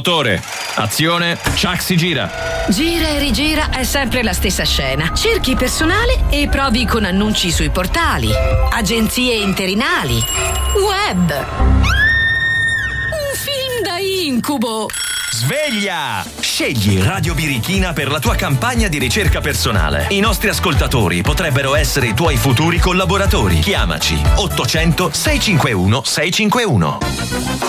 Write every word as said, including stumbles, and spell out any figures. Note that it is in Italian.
Motore, azione, Chuck si gira. Gira e rigira è sempre la stessa scena. Cerchi personale e provi con annunci sui portali, agenzie interinali, web. Un film da incubo. Sveglia! Scegli Radio Birichina per la tua campagna di ricerca personale. I nostri ascoltatori potrebbero essere i tuoi futuri collaboratori. Chiamaci ottocento sei cinquantuno sei cinquantuno.